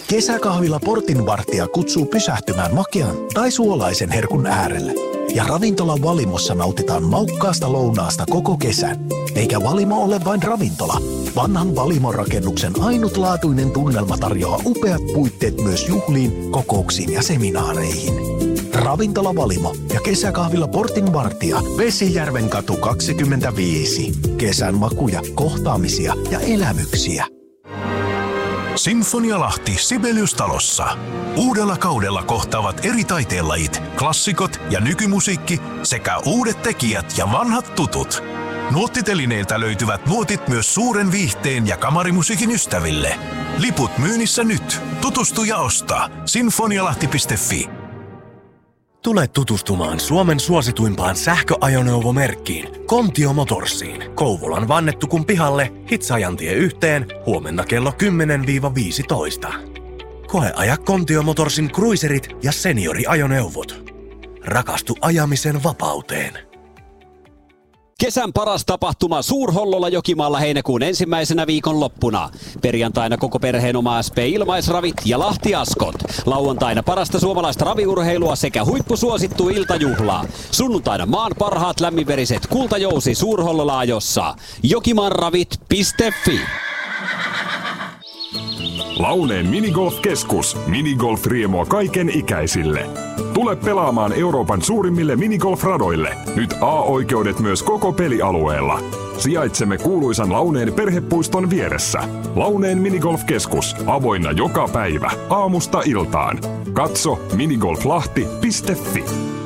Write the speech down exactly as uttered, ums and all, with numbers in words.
Kesäkahvila Portinvartija kutsuu pysähtymään makean tai suolaisen herkun äärelle. Ja ravintolan Valimossa nautitaan maukkaasta lounaasta koko kesän. Eikä Valimo ole vain ravintola. Vanhan Valimon rakennuksen ainutlaatuinen tunnelma tarjoaa upeat puitteet myös juhliin, kokouksiin ja seminaareihin. Ravintola Valimo ja kesäkahvila Portinvartija, Vesijärven katu kaksikymmentäviisi. Kesän makuja, kohtaamisia ja elämyksiä. Sinfonia-Lahti Sibelius-talossa. Uudella kaudella kohtaavat eri taiteenlajit, klassikot ja nykymusiikki sekä uudet tekijät ja vanhat tutut. Nuottitelineiltä löytyvät nuotit myös suuren viihteen ja kamarimusiikin ystäville. Liput myynnissä nyt. Tutustu ja osta. sinfonialahti piste fi. Tule tutustumaan Suomen suosituimpaan sähköajoneuvomerkkiin, Kontio Motorsiin. Kouvolan Vannettukun pihalle, Hitsajantie yhteen, huomenna kello kymmenen viisitoista. Koe aja Kontio Motorsin cruiserit ja senioriajoneuvot. Rakastu ajamisen vapauteen. Kesän paras tapahtuma Suur-Hollola Jokimaalla heinäkuun ensimmäisenä viikonloppuna. Perjantaina koko perheen oma S P Ilmaisravit ja Lahti Askot. Lauantaina parasta suomalaista raviurheilua sekä huippusuosittu iltajuhla. Sunnuntaina maan parhaat lämminveriset kultajousi Suur-Hollola-ajossa. jokimaanravit piste fi. Launeen minigolf-keskus. Minigolf-riemua kaiken ikäisille. Tule pelaamaan Euroopan suurimmille minigolf-radoille. Nyt A-oikeudet myös koko pelialueella. Sijaitsemme kuuluisan Launeen perhepuiston vieressä. Launeen minigolf-keskus. Avoinna joka päivä. Aamusta iltaan. Katso minigolflahti piste fi.